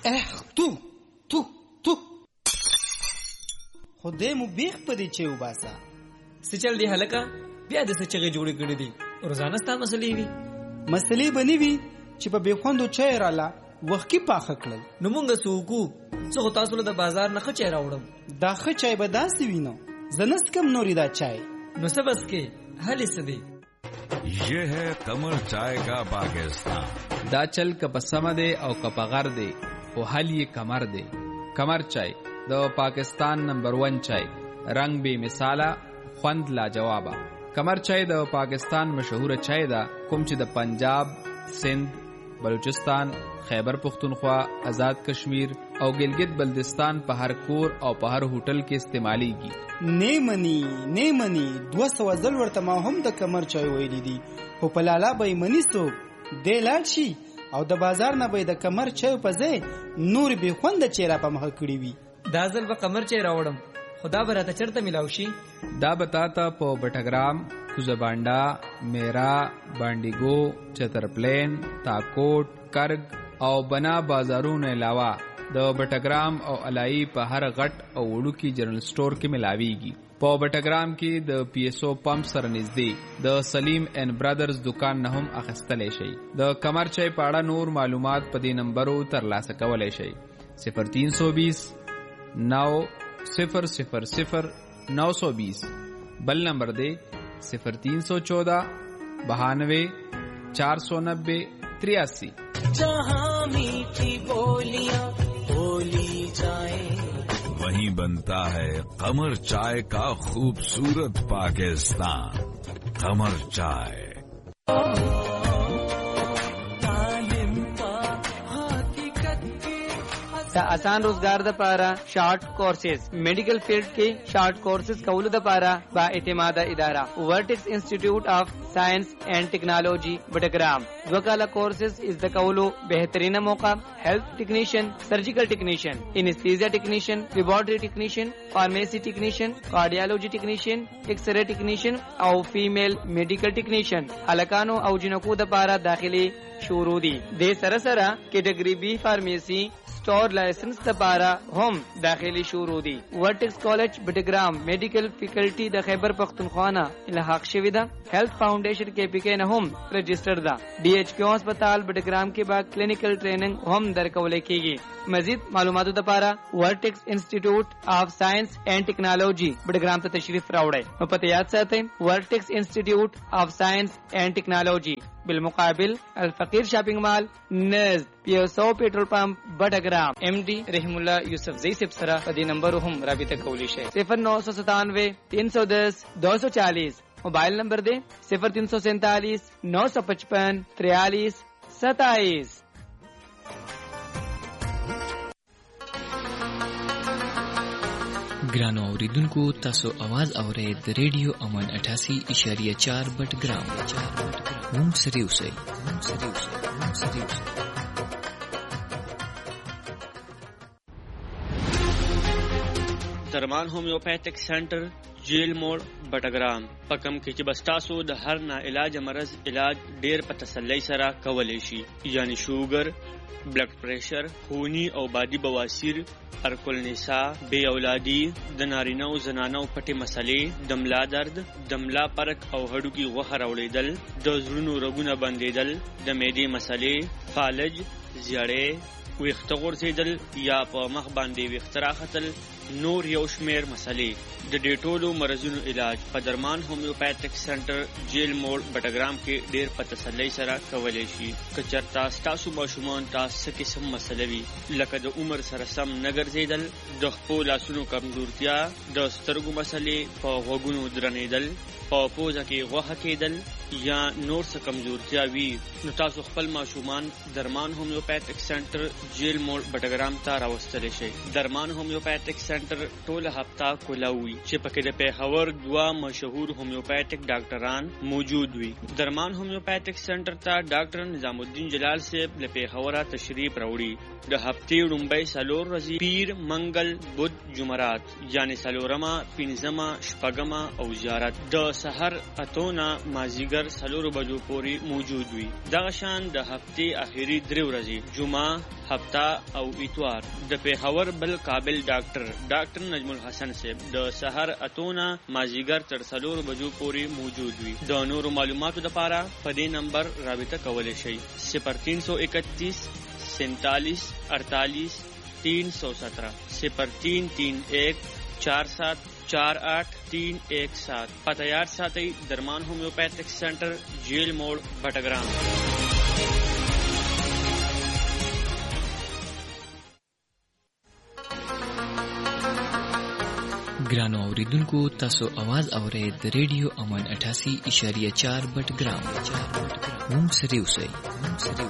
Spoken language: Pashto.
تو خدای مو بیخ پدې چې وباسا څه چل دی هلکه بیا د څه چغې جوړې کړې دي روزانه ستا مسلې وي مسلې بنې وي چې په بېخوندو چای راله وخت کې پاخه کړل نو مونږ سوکو څه خو تاسو له د بازار نه ښه چای راوړم دا ښه چای به داسې وي نو زه نست کم نورې دا چای نو څه بس کې حل څه دی ये है कमर चाय का पाकिस्तान دا چل که په سمه دی او که په غر دی خو حل یې کمر دی کمر چای د پاکستان نمبر 1 چای رنگ بے مثاله خوند لاجوابه کمر چای د پاکستان مشهوره چای ده کوم چې د پنجاب سند بلوچستان خیبر پختونخوا آزاد کشمیر او ګلګت بلتستان په هر کور او په هر هوټل کې استعمالیږي نه منی 200 ځل ورته ما هم د کمر چای ویلي دي خو په لالا به منی سو دی لاړ شي او د بازار نه به د کمر چای په ځای نور به خوند چیرې په مخ کړی وي دا ځل به کمر چای راوړم خدا به راته چرته ملاو شي دا بتاتا په بټګرام کوزبانډا میرا بانډیګو چترپلین تاکوټ کرګ او بنا بازارونو علاوه د بټګرام او علای په هر غټ او وړوکی جنرال سٹور کې ملاويږي په بټګرام کې د پی ایس او پمپ سره نږدې د سلیم اینڈ برادرز دکان نه هم اخیستلی شي د کمر چای په اړه نور معلومات په دې نمبرو ترلاسه کولی شي 0320 900 920 بل نمبر دے 0314 92 490 83 जहाँ मीठी बोलियां बोली जाए वहीं बनता है कमर चाय का खूबसूरत पाकिस्तान कमर चाय د آسان روزګار د پاره شارټ کورسز میډیکل فیلډ کې شارټ کورسز کولو د پاره با اعتماده اداره ورټکس انسټیټیوټ اف ساينس اینڈ ټیکنالوژي بټګرام وکاله کورسز از د کولو بهترینه موقع هیلث ټیکنیشن سرجیکل ټیکنیشن انستیزیا ټیکنیشن لیبارټری ټیکنیشن فارمیسی ټیکنیشن کارډیالوجي ټیکنیشن ایکس ری ټیکنیشن او فیمیل میډیکل ټیکنیشن الکانو او جنکو د پاره داخلي شروع دي د سره سره کیټګری بی فارمیسی स्टोर लाइसेंस दपारा हम दाखिली शुरू दी vertex college Battagram medical faculty the Khyber पख्तूनख्वा इलाहाक शविदा हेल्थ फाउंडेशन के पीके न हम रजिस्टर दा डीएचक्यू अस्पताल बटग्राम के बाद क्लिनिकल ट्रेनिंग हम दरकवले कीगी मजीद मालूमात दपारा vertex institute of science and technology Battagram से तशरीफ रावड़े पते याद साथे vertex institute of science and technology بالمقابل الفقیر شاپنگ مال نزد پیسو پیټرول پمپ بټګرام ام ډی رحم الله یوسف زئی صاحب سره په دې نمبر هم رابطه کولی شئ 0997 310 240 موبایل نمبر دی 0347 955 43 27 ګرانو اوریدونکو تاسو आवाज اورئ د ریډیو امن 88.4 بټګرام مونږ سره اوسئ درمان هومیوپیتھک سینٹر جیل موڑ بټګرام پکم کې چې بستاسو د هر نا علاج مرض علاج ډیر په تسلی سره کولای شي یعنی شوګر بلډ پریشر خونی او بادي بواسیر ارکل نساء بے اولادی د نارینه او زنانو پټي مسلې دملا درد دملا پرک او هډو کې غوخه راوړېدل د زړونو رګونه بندېدل د معدې مسلې فالج زیړې ویښته غورځېدل یا په مخ باندې ویښته راختل نور یو شمیر مسلې د دې ټولو مرزونو علاج په درمان هومیوپیتھک سنټر جیل موړ بټګرام کې ډیر په تسلی سره کولای شي که چېرته ستاسو ماشومان تاسو څه قسم مسله وي لکه د عمر سره سم نه ګرځېدل د خپو لاسونو کمزورتیا د سترګو مسلې په غوږونو درنېدل په پوزه کې غوښه کېدل یا نور څه کمزورتیا وي نو تاسو خپل ماشومان درمان هومیوپیتھک سنټر جیل موړ بټګرام ته راوستلی شئ درمان هومیوپیتھک سنټر ټوله هفته کولاوي چې پکې د پیښور 2 مشهور هومیوپیتھک ډاکټران موجود وي درمان هومیوپیتھک سنټر ته ډاکټر نظام الدین جلال صاحب له پیښوره تشریف راوړي د هفتې لومړۍ 4 ورځې پیر منګل بدھ جمعرات یعنی 4مه 5مه 6مه او زیارت د سحر اتونه مازیګر 4 بجو پورې موجود وي. دغه شان د هفتې اخیری 3 ورځې جمعه، هفته او اتوار د پیښور بل قابل ډاکټر نجم الحسن صاحب د سحر اتونه مازیګر تر 4 بجو پورې موجود وي. د نورو معلوماتو لپاره په دې نمبر رابطه کولی شئ 0331 47 48 317 0331 47 48 317. پته یاد ساتئ درمان هومیوپیتھک سینټر جیل موڑ بټګرام. ګرانو اوریدونکو تاسو आवाज اورئ د ریډیو امن 88.4 بټګرام. مونږ سره اوسئ.